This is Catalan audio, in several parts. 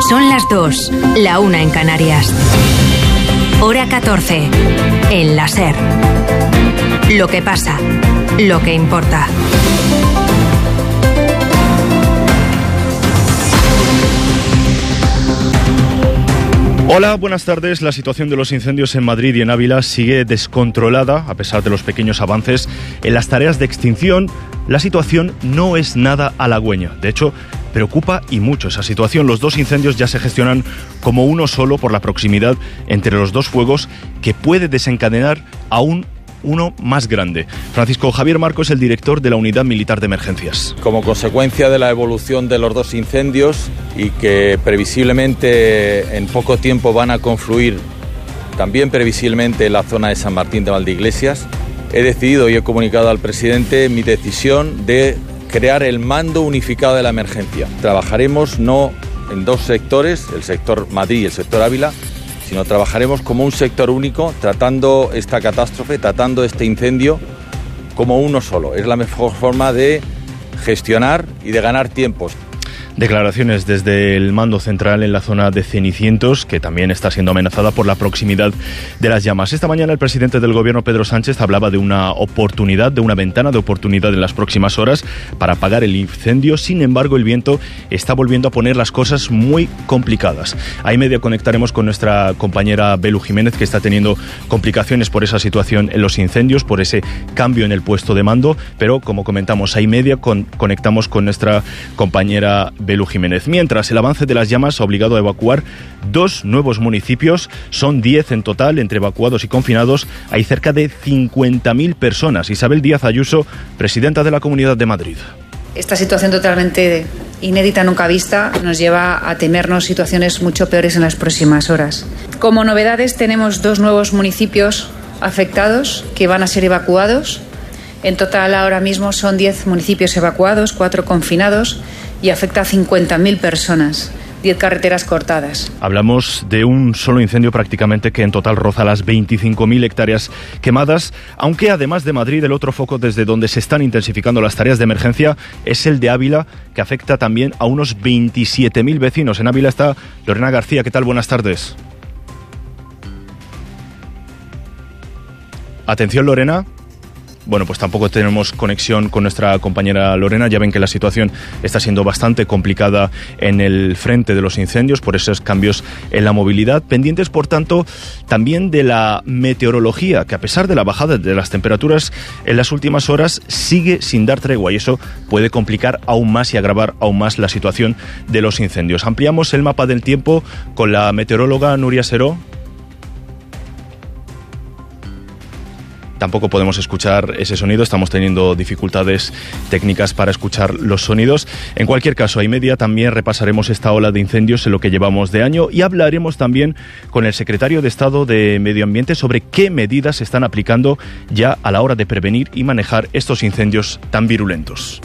Son las 2, la 1 en Canarias. Hora 14, en la SER. Lo que pasa, lo que importa. Hola, buenas tardes. La situación de los incendios en Madrid y en Ávila sigue descontrolada, a pesar de los pequeños avances en las tareas de extinción. La situación no es nada halagüeña. De hecho, preocupa y mucho esa situación. Los dos incendios ya se gestionan como uno solo por la proximidad entre los dos fuegos, que puede desencadenar aún uno más grande. Francisco Javier Marco es el director de la Unidad Militar de Emergencias. Como consecuencia de la evolución de los dos incendios y que previsiblemente en poco tiempo van a confluir también previsiblemente en la zona de San Martín de Valdeiglesias, he decidido y he comunicado al presidente mi decisión de crear el mando unificado de la emergencia. Trabajaremos no en dos sectores, el sector Madrid y el sector Ávila, sino trabajaremos como un sector único, tratando esta catástrofe, tratando este incendio como uno solo. Es la mejor forma de gestionar y de ganar tiempos. Declaraciones desde el mando central en la zona de Cenicientos, que también está siendo amenazada por la proximidad de las llamas. Esta mañana el presidente del gobierno, Pedro Sánchez, hablaba de una oportunidad, de una ventana de oportunidad en las próximas horas para apagar el incendio. Sin embargo, el viento está volviendo a poner las cosas muy complicadas. A y media conectaremos con nuestra compañera Belu Jiménez, que está teniendo complicaciones por esa situación en los incendios, por ese cambio en el puesto de mando, pero como comentamos, a y media conectamos con nuestra compañera Belu Jiménez. Mientras, el avance de las llamas ha obligado a evacuar 2 nuevos municipios. Son 10 en total, entre evacuados y confinados. Hay cerca de 50.000 personas. Isabel Díaz Ayuso, presidenta de la Comunidad de Madrid. Esta situación totalmente inédita, nunca vista, nos lleva a temernos situaciones mucho peores en las próximas horas. Como novedades, tenemos 2 nuevos municipios afectados que van a ser evacuados. En total, ahora mismo son 10 municipios evacuados, 4 confinados, y afecta a 50.000 personas, 10 carreteras cortadas. Hablamos de un solo incendio prácticamente que en total roza las 25.000 hectáreas quemadas, aunque además de Madrid, el otro foco desde donde se están intensificando las tareas de emergencia es el de Ávila, que afecta también a unos 27.000 vecinos. En Ávila está Lorena García. ¿Qué tal? Buenas tardes. Atención, Lorena. Bueno, pues tampoco tenemos conexión con nuestra compañera Lorena. Ya ven que la situación está siendo bastante complicada en el frente de los incendios por esos cambios en la movilidad. Pendientes, por tanto, también de la meteorología, que a pesar de la bajada de las temperaturas en las últimas horas, sigue sin dar tregua, y eso puede complicar aún más y agravar aún más la situación de los incendios. Ampliamos el mapa del tiempo con la meteoróloga Nuria Seró. Tampoco podemos escuchar ese sonido, estamos teniendo dificultades técnicas para escuchar los sonidos. En cualquier caso, a y media también repasaremos esta ola de incendios en lo que llevamos de año, y hablaremos también con el secretario de Estado de Medio Ambiente sobre qué medidas se están aplicando ya a la hora de prevenir y manejar estos incendios tan virulentos.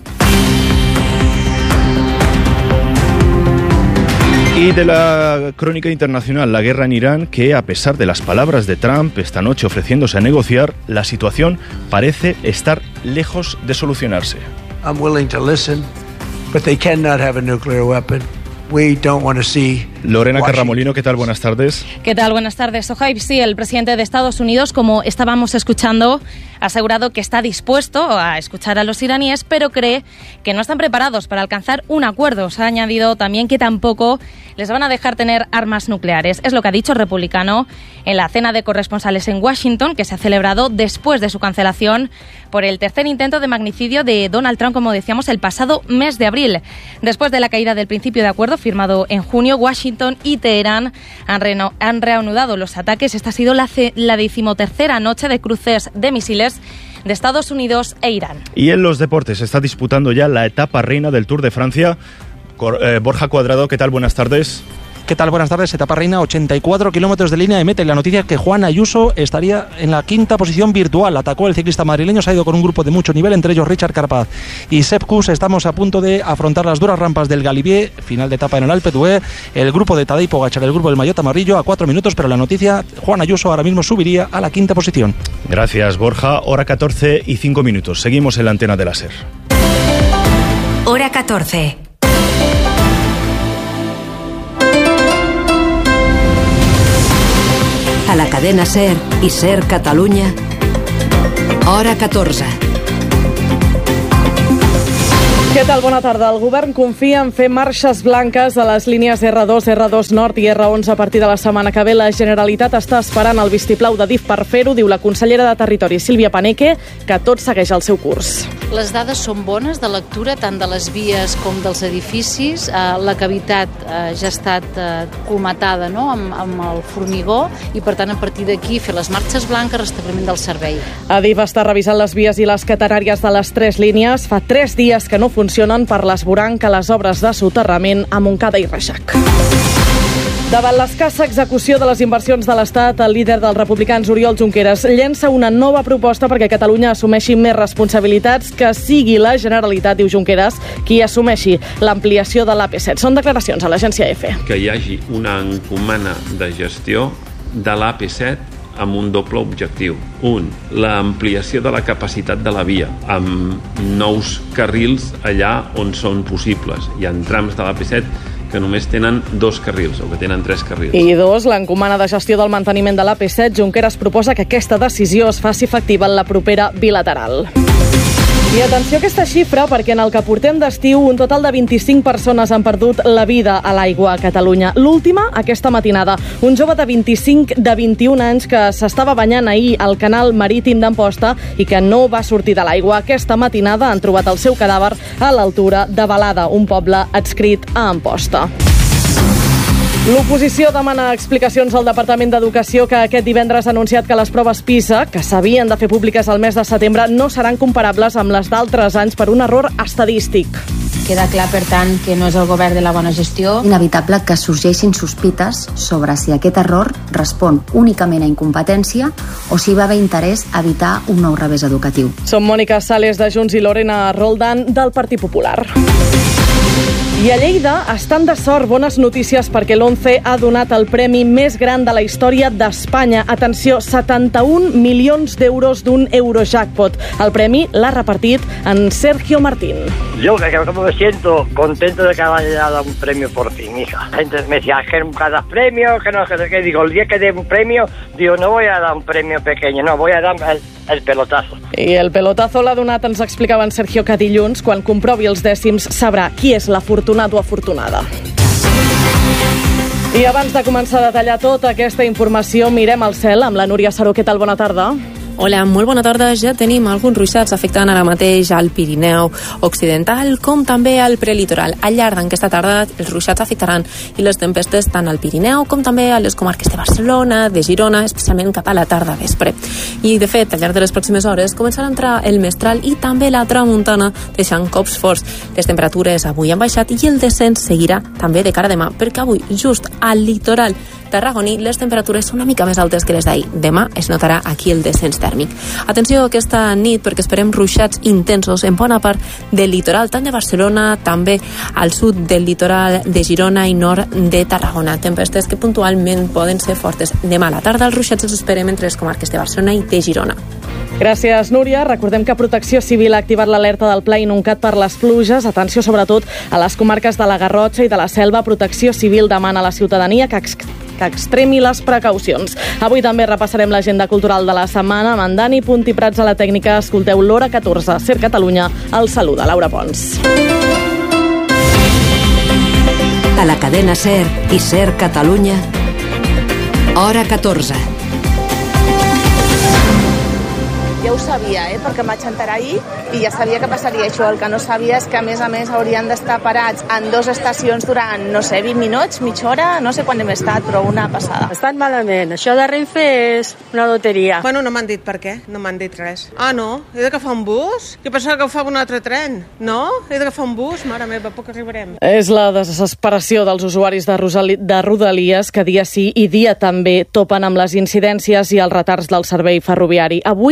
Y de la crónica internacional, la guerra en Irán, que a pesar de las palabras de Trump esta noche ofreciéndose a negociar, la situación parece estar lejos de solucionarse. I'm willing to listen, but they cannot have a nuclear weapon. We don't want to see Lorena Carramolino, ¿qué tal? Buenas tardes. ¿Qué tal? Buenas tardes, Sohaib. Sí, el presidente de Estados Unidos, como estábamos escuchando, ha asegurado que está dispuesto a escuchar a los iraníes, pero cree que no están preparados para alcanzar un acuerdo. Se ha añadido también que tampoco les van a dejar tener armas nucleares. Es lo que ha dicho el republicano en la cena de corresponsales en Washington, que se ha celebrado después de su cancelación por el tercer intento de magnicidio de Donald Trump, como decíamos, el pasado mes de abril. Después de la caída del principio de acuerdo firmado en junio, Washington y Teherán han reanudado los ataques. Esta ha sido la 13ª noche de cruces de misiles de Estados Unidos e Irán. Y en los deportes se está disputando ya la etapa reina del Tour de Francia. Borja Cuadrado, ¿qué tal? Buenas tardes. ¿Qué tal? Buenas tardes. Etapa reina, 84 kilómetros de línea de meta. Y la noticia es que Juan Ayuso estaría en la 5ª posición virtual. Atacó el ciclista madrileño, se ha ido con un grupo de mucho nivel, entre ellos Richard Carapaz y Sepp Kuss. Estamos a punto de afrontar las duras rampas del Galibier, final de etapa en el Alpe d'Huez. El grupo de Tadej Pogačar, el grupo del Maillot Amarillo, a 4 minutos, pero la noticia, Juan Ayuso ahora mismo subiría a la 5ª posición. Gracias, Borja. Hora 14 y 5 minutos. Seguimos en la antena de la SER. Hora 14. cadena SER i SER Catalunya, hora 14. Què tal? Bona tarda. El govern confia en fer marxes blanques a les línies R2, R2 Nord i R11 a partir de la setmana que ve. La Generalitat està esperant el vistiplau de DIF per fer-ho, diu la consellera de Territori, Sílvia Paneque, que tot segueix el seu curs. Les dades són bones de lectura, tant de les vies com dels edificis. La cavitat ja ha estat colmatada, no?, amb el formigó, i per tant a partir d'aquí fer les marxes blanques, restabliment del servei. Adif està revisant les vies i les catenàries de les 3 línies. Fa 3 dies que no funcionen per l'esvoranc a les obres de soterrament a Montcada i Reixac. Davant l'escassa execució de les inversions de l'Estat, el líder dels republicans, Oriol Junqueras, llença una nova proposta perquè Catalunya assumeixi més responsabilitats, que sigui la Generalitat, diu Junqueras, qui assumeixi l'ampliació de l'AP7. Són declaracions a l'agència EFE. Que hi hagi una encomana de gestió de l'AP7 amb un doble objectiu. Un, l'ampliació de la capacitat de la via, amb nous carrils allà on són possibles. Hi ha trams de l'AP7 que només tenen 2 carrils, o que tenen 3 carrils. I 2, l'encomana de gestió del manteniment de l'AP7. Junqueras proposa que aquesta decisió es faci efectiva en la propera bilateral. I atenció a aquesta xifra, perquè en el que portem d'estiu un total de 25 persones han perdut la vida a l'aigua a Catalunya. L'última, aquesta matinada, un jove de 21 anys que s'estava banyant ahir al canal marítim d'Amposta i que no va sortir de l'aigua. Aquesta matinada han trobat el seu cadàver a l'altura de Balada, un poble adscrit a Amposta. L'oposició demana explicacions al Departament d'Educació, que aquest divendres ha anunciat que les proves PISA, que s'havien de fer públiques al mes de setembre, no seran comparables amb les d'altres anys per un error estadístic. Queda clar, per tant, que no és el govern de la bona gestió. Inevitable que sorgeixin sospites sobre si aquest error respon únicament a incompetència o si va haver interès a evitar un nou revés educatiu. Som Mònica Sales de Junts i Lorena Roldán del Partit Popular. I a Lleida estan de sort. Bones notícies, perquè l'11 ha donat el premi més gran de la història d'Espanya. Atenció, 71 milions d'euros d'un Eurojackpot. El premi l'ha repartit en Sergio Martín. Yo que me siento contento de que haya dado un premio por fin, hija. La gente me decía que nunca das premio, que no sé qué. Digo, el día que dé un premio, digo, no voy a dar un premio pequeño, no, voy a dar el pelotazo. I el pelotazo l'ha donat, ens explicava en Sergio, que dilluns, quan comprovi els dècims, sabrà qui és l'afortunat o afortunada. I abans de començar a detallar tota aquesta informació, mirem al cel amb la Núria Saró. Què tal? Bona tarda. Hola, molt bona tarda. Ja tenim alguns ruixats afectant ara mateix al Pirineu Occidental, com també al prelitoral. Al llarg d'aquesta tarda els ruixats afectaran i les tempestes tant al Pirineu com també a les comarques de Barcelona, de Girona, especialment cap a la tarda vespre. I, de fet, al llarg de les pròximes hores començarà a entrar el mestral i també la tramuntana, deixant cops forts. Les temperatures avui han baixat i el descens seguirà també de cara a demà, perquè avui, just al litoral tarragoní, les temperatures són una mica més altes que les d'ahir. Demà es notarà aquí el descens tèrmic. Atenció aquesta nit, perquè esperem ruixats intensos en bona part del litoral, tant de Barcelona, també al sud del litoral de Girona i nord de Tarragona. Tempestes que puntualment poden ser fortes. Demà a la tarda els ruixats els esperem entre les comarques de Barcelona i de Girona. Gràcies, Núria. Recordem que Protecció Civil ha activat l'alerta del Pla inundat per les pluges. Atenció sobretot a les comarques de la Garrotxa i de la Selva. Protecció Civil demana a la ciutadania que extremi les precaucions. Avui també repassarem l'agenda cultural de la setmana amb en Dani Punt i Prats a la tècnica. Escolteu l'Hora 14. SER Catalunya el saluda Laura Pons. A la cadena SER i SER Catalunya, hora 14. Ja ho sabia, perquè em vaig enterar ahir i ja sabia que passaria això. El que no sabia és que, a més, haurien d'estar parats en 2 estacions durant, no sé, 20 minuts, mitja hora, no sé quan hem estat, però una passada. Estan malament. Això de Renfe és una loteria. Bueno, no m'han dit per què, no m'han dit res. Ah, no? He d'agafar un bus? Jo pensava que agafava un altre tren. No? He d'agafar un bus? Mare meva, poc arribarem. És la desesperació dels usuaris de Rodalies, que dia sí i dia també topen amb les incidències i els retards del servei ferroviari. Avui, tercer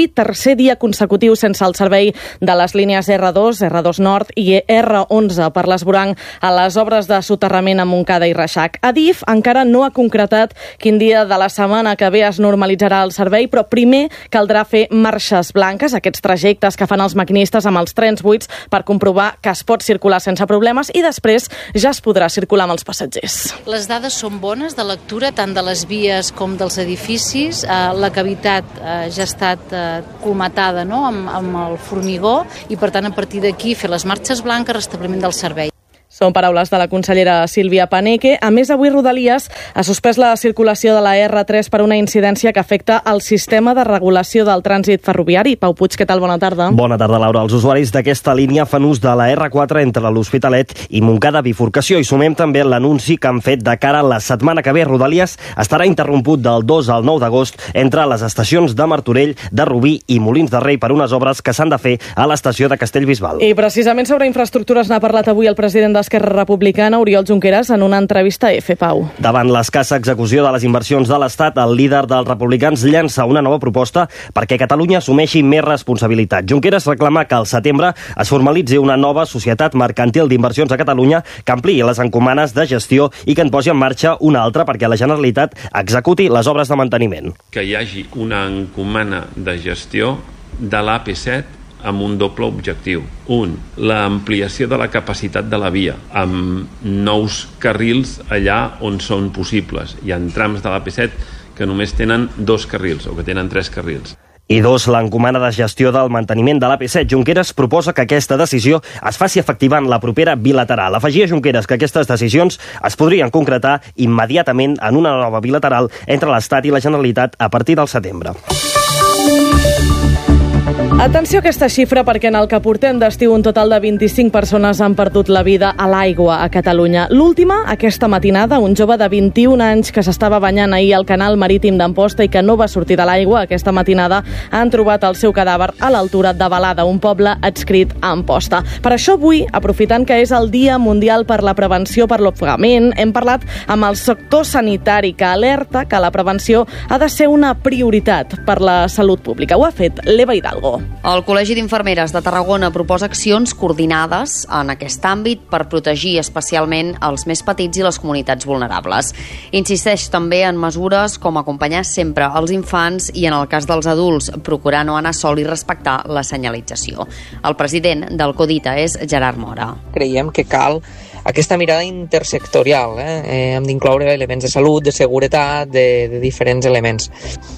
tercer dia consecutiu sense el servei de les línies R2, R2 Nord i R11 per l'esvoranc a les obres de soterrament a Montcada i Reixac. Adif encara no ha concretat quin dia de la setmana que ve es normalitzarà el servei, però primer caldrà fer marxes blanques, aquests trajectes que fan els maquinistes amb els trens buits per comprovar que es pot circular sense problemes, i després ja es podrà circular amb els passatgers. Les dades són bones de lectura tant de les vies com dels edificis. La cavitat ja ha estat colmatada, no?, amb el formigó, i per tant a partir d'aquí fer les marxes blanques, restabliment del servei. Són paraules de la consellera Sílvia Paneque. A més, avui Rodalies ha suspès la circulació de la R3 per una incidència que afecta el sistema de regulació del trànsit ferroviari. Pau Puig, què tal? Bona tarda. Bona tarda, Laura. Els usuaris d'aquesta línia fan ús de la R4 entre l'Hospitalet i Montcada bifurcació, i sumem també l'anunci que han fet de cara a la setmana que ve. Rodalies estarà interromput del 2 al 9 d'agost entre les estacions de Martorell, de Rubí i Molins de Rei per unes obres que s'han de fer a l'estació de Castellbisbal. I precisament sobre infraestructures n'ha parlat avui el president d'Esquerra Republicana, Oriol Junqueras, en una entrevista a Pau. Davant l'escassa execució de les inversions de l'Estat, el líder dels republicans llança una nova proposta perquè Catalunya assumeixi més responsabilitat. Junqueras reclama que al setembre es formalitzi una nova societat mercantil d'inversions a Catalunya que ampliï les encomanes de gestió i que en posi en marxa una altra perquè la Generalitat executi les obres de manteniment. Que hi hagi una encomana de gestió de l'AP7 amb un doble objectiu. Un, l'ampliació de la capacitat de la via, amb nous carrils allà on són possibles. Hi ha trams de l'AP7 que només tenen 2 carrils o que tenen 3 carrils. I 2, l'encomana de gestió del manteniment de l'AP7. Junqueras proposa que aquesta decisió es faci efectiva en la propera bilateral. Afegia Junqueras que aquestes decisions es podrien concretar immediatament en una nova bilateral entre l'Estat i la Generalitat a partir del setembre. Atenció a aquesta xifra, perquè en el que portem d'estiu un total de 25 persones han perdut la vida a l'aigua a Catalunya. L'última, aquesta matinada, un jove de 21 anys que s'estava banyant ahir al canal marítim d'Amposta i que no va sortir de l'aigua. Aquesta matinada han trobat el seu cadàver a l'altura de Balada, un poble adscrit a Amposta. Per això avui, aprofitant que és el Dia Mundial per la Prevenció per l'Ofegament, hem parlat amb el sector sanitari, que alerta que la prevenció ha de ser una prioritat per la salut pública. Ho ha fet l'Eva Hidalgo. El Col·legi d'Infermeres de Tarragona proposa accions coordinades en aquest àmbit per protegir especialment els més petits i les comunitats vulnerables. Insisteix també en mesures com acompanyar sempre els infants i, en el cas dels adults, procurar no anar sol i respectar la senyalització. El president del CODITA és Gerard Mora. Creiem que cal aquesta mirada intersectorial. Hem d'incloure elements de salut, de seguretat, de diferents elements.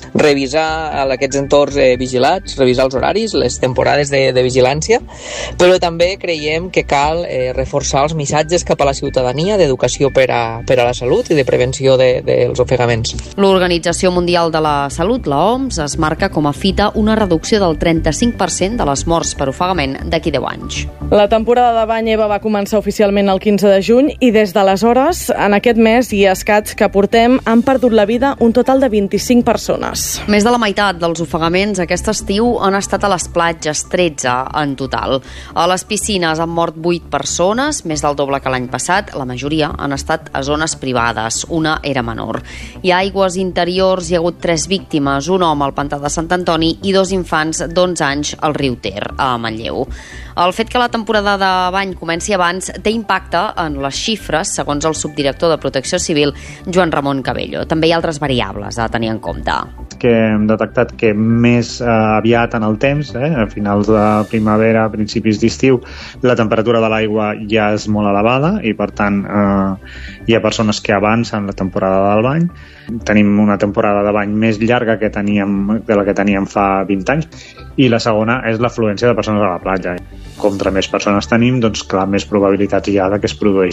Revisar aquests entorns vigilats, revisar els horaris, les temporades de vigilància, però també creiem que cal reforçar els missatges cap a la ciutadania d'educació per a la salut i de prevenció dels ofegaments. L'Organització Mundial de la Salut, la OMS, es marca com a fita una reducció del 35% de les morts per ofegament d'aquí 10 anys. La temporada de bany, Eva, va començar oficialment el 15 de juny i des d'aleshores, en aquest mes i escaig que portem, han perdut la vida un total de 25 persones. Més de la meitat dels ofegaments aquest estiu han estat a les platges, 13 en total. A les piscines han mort 8 persones, més del doble que l'any passat. La majoria han estat a zones privades, una era menor. I a aigües interiors hi ha hagut 3 víctimes, un home al pantà de Sant Antoni i 2 infants d'11 anys al riu Ter, a Manlleu. El fet que la temporada de bany comenci abans té impacte en les xifres, segons el subdirector de Protecció Civil, Joan Ramon Cabello. També hi ha altres variables a tenir en compte. Que hem detectat que més aviat en el temps, a finals de primavera, a principis d'estiu, la temperatura de l'aigua ja és molt elevada i, per tant, hi ha persones que avancen la temporada del bany. Tenim una temporada de bany més llarga de la que teníem fa 20 anys, i la segona és l'afluència de persones a la platja. Contra més persones tenim, doncs clar, més probabilitats hi ha que es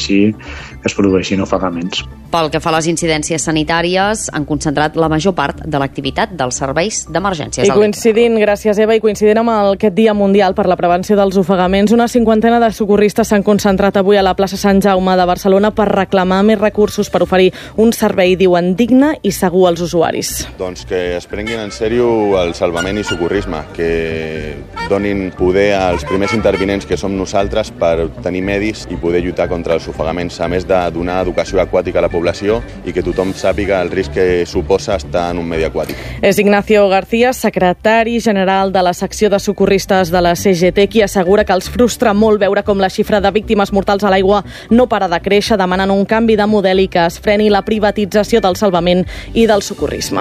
produeixin ofegaments. Pel que fa a les incidències sanitàries, han concentrat la major part de l'activitat dels serveis d'emergències. I coincidint, gràcies Eva, i coincidint amb aquest Dia Mundial per la Prevenció dels Ofegaments, una cinquantena de socorristes s'han concentrat avui a la plaça Sant Jaume de Barcelona per reclamar més recursos per oferir un servei, diuen, digne i segur als usuaris. Doncs que es prenguin en sèrio el salvament i socorrisme, que donin poder als primers intervinents, que som nosaltres, per tenir medis i poder lluitar contra els ofegaments, a més de donar educació aquàtica a la població i que tothom sàpiga el risc que suposa estar en un medi aquàtic. És Ignacio García, secretari general de la secció de socorristes de la CGT, qui assegura que els frustra molt veure com la xifra de víctimes mortals a l'aigua no para de créixer, demanant un canvi de model i que es freni la privatització del salvament i del socorrisme.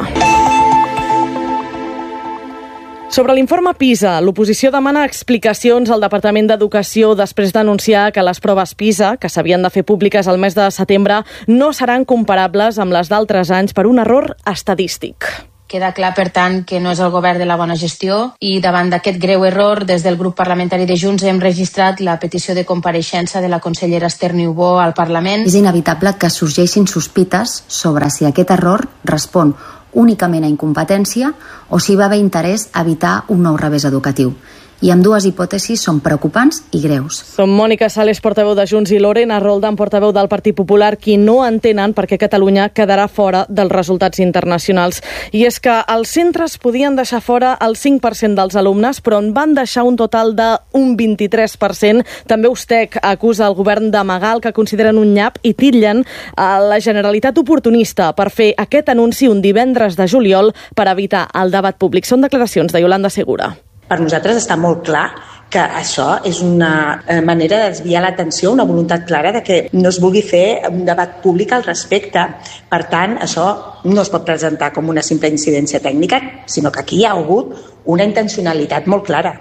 Sobre l'informe PISA, l'oposició demana explicacions al Departament d'Educació després d'anunciar que les proves PISA, que s'havien de fer públiques al mes de setembre, no seran comparables amb les d'altres anys per un error estadístic. Queda clar, per tant, que no és el govern de la bona gestió i davant d'aquest greu error, des del grup parlamentari de Junts hem registrat la petició de compareixença de la consellera Esther Niubó al Parlament. És inevitable que sorgeixin sospites sobre si aquest error respon únicament a incompetència o si va haver interès a evitar un nou revés educatiu. I ambdues hipòtesis són preocupants i greus. Som Mònica Sales, portaveu de Junts, i Lorena Roldán, portaveu del Partit Popular, qui no entenen per què Catalunya quedarà fora dels resultats internacionals. I és que els centres podien deixar fora el 5% dels alumnes, però en van deixar un total d'un 23%. També Ustec acusa el govern d'amagar el que consideren un nyap i titllen a la Generalitat oportunista per fer aquest anunci un divendres de juliol per evitar el debat públic. Són declaracions de Yolanda Segura. Per nosaltres està molt clar que això és una manera de desviar l'atenció, una voluntat clara de que no es vulgui fer un debat públic al respecte. Per tant, això no es pot presentar com una simple incidència tècnica, sinó que aquí hi ha hagut una intencionalitat molt clara.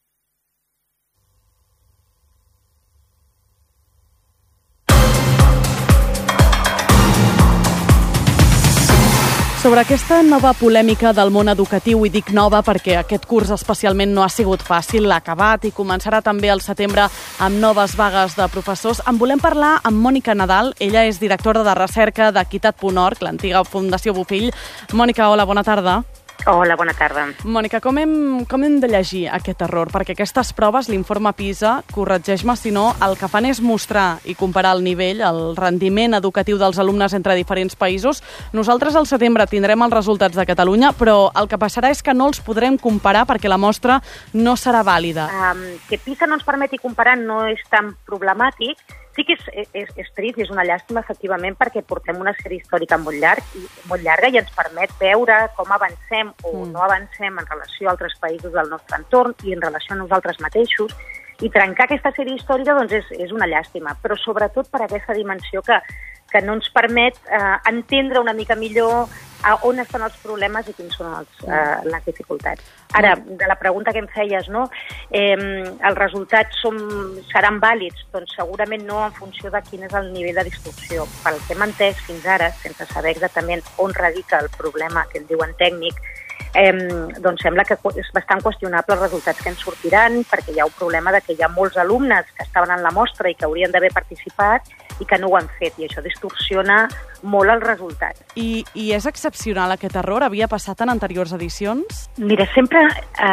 Sobre aquesta nova polèmica del món educatiu, i dic nova perquè aquest curs especialment no ha sigut fàcil, l'ha acabat i començarà també al setembre amb noves vagues de professors, en volem parlar amb Mònica Nadal. Ella és directora de recerca d'Equitat.org, l'antiga Fundació Bofill. Mònica, hola, bona tarda. Hola, bona tarda. Mònica, com hem de llegir aquest error? Perquè aquestes proves, l'informe PISA, corregeix-me si no, el que fan és mostrar i comparar el nivell, el rendiment educatiu dels alumnes entre diferents països. Nosaltres al setembre tindrem els resultats de Catalunya, però el que passarà és que no els podrem comparar perquè la mostra no serà vàlida. Que PISA no ens permeti comparar no és tan problemàtic. Sí que és trist i és una llàstima, efectivament, perquè portem una sèrie històrica molt llarga i ens permet veure com avancem o no avancem en relació a altres països del nostre entorn i en relació a nosaltres mateixos. I trencar aquesta sèrie històrica doncs, és una llàstima, però sobretot per aquesta dimensió que no ens permet entendre una mica millor on estan els problemes i quins són les dificultats. Ara, de la pregunta que em feies, no? Els resultats seran vàlids? Doncs segurament no en funció de quin és el nivell de distorsió. Pel que hem entès fins ara, sense saber exactament on radica el problema que en diuen tècnic, doncs sembla que és bastant qüestionable els resultats que ens sortiran, perquè hi ha un problema de que hi ha molts alumnes que estaven en la mostra i que haurien d'haver participat i que no ho han fet, i això distorsiona molt els resultats. I és excepcional aquest error? Havia passat en anteriors edicions? Mira, sempre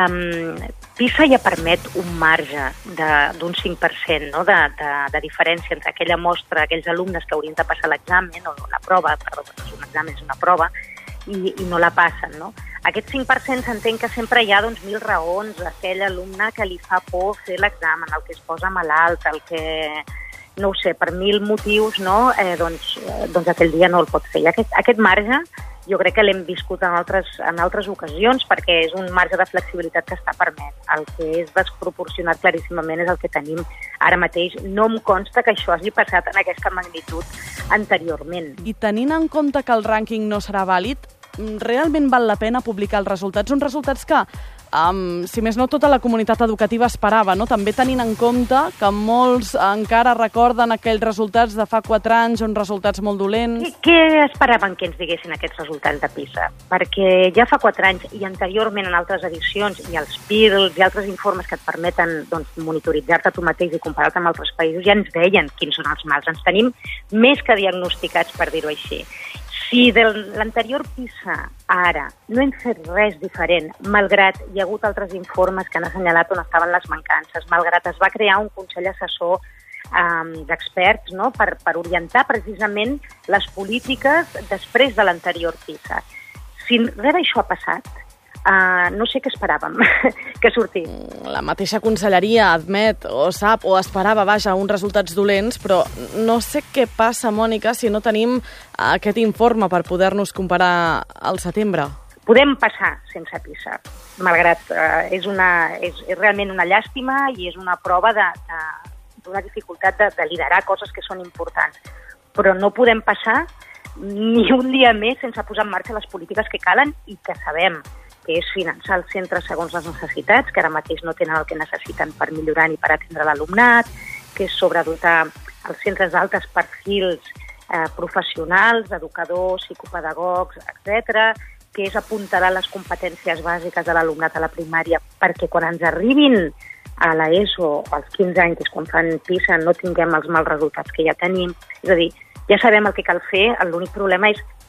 PISA ja permet un marge d'un 5%, no? de diferència entre aquella mostra, aquells alumnes que haurien de passar l'examen, o la prova, perdó, no és un examen, és una prova, i no la passen, no? Aquest 5% s'entén que sempre hi ha 1.000 raons, aquell alumne que li fa por fer l'examen, el que es posa malalt, el que, no ho sé, per 1.000 motius, no? Doncs aquell dia no el pot fer. I aquest marge jo crec que l'hem viscut en altres ocasions perquè és un marge de flexibilitat que està permès. El que és desproporcionat claríssimament és el que tenim ara mateix. No em consta que això hagi passat en aquesta magnitud anteriorment. I tenint en compte que el rànquing no serà vàlid, realment val la pena publicar els resultats? Uns resultats que, si més no, tota la comunitat educativa esperava, no? També tenint en compte que molts encara recorden aquells resultats de fa 4 anys, uns resultats molt dolents. Què esperaven que ens diguessin aquests resultats de PISA? Perquè ja fa 4 anys i anteriorment en altres edicions i els PIRLs i altres informes que et permeten monitoritzar-te tu mateix i comparar-te amb altres països ja ens deien quins són els mals. Ens tenim més que diagnosticats, per dir-ho així. Si de l'anterior PISA ara no hem fet res diferent, malgrat hi ha hagut altres informes que han assenyalat on estaven les mancances, malgrat es va crear un consell assessor d'experts, no? per orientar precisament les polítiques després de l'anterior PISA. Si res d'això ha passat, no sé què esperàvem que sortís. La mateixa conselleria admet o sap o esperava, uns resultats dolents, però no sé què passa, Mònica, si no tenim aquest informe per poder-nos comparar al setembre. podem passar sense PISA, malgrat és realment una llàstima i és una prova d'una dificultat de liderar coses que són importants. Però no podem passar ni un dia més sense posar en marxa les polítiques que calen i que sabem, que és finançar els centres segons les necessitats, que ara mateix no tenen el que necessiten per millorar ni per atendre l'alumnat, que és sobredotar els centres d'altes perfils professionals, educadors, psicopedagogs, etc., que és apuntalar les competències bàsiques de l'alumnat a la primària perquè quan ens arribin a l'ESO als 15 anys, que és quan fan PISA, no tinguem els mals resultats que ja tenim. És a dir, ja sabem el que cal fer, l'únic problema és